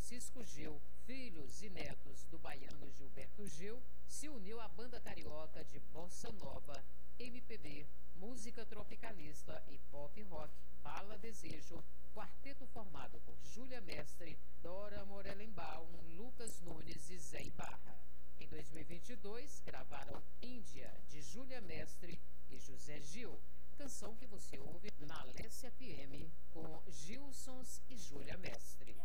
Francisco Gil, filhos e netos do baiano Gilberto Gil, se uniu à banda carioca de bossa nova, MPB, música tropicalista e pop rock, Bala Desejo, quarteto formado por Júlia Mestre, Dora Morelenbaum, Lucas Nunes e Zé Ibarra. Em 2022, gravaram Índia, de Júlia Mestre e José Gil, canção que você ouve na Alessia FM com Gilsons e Júlia Mestre.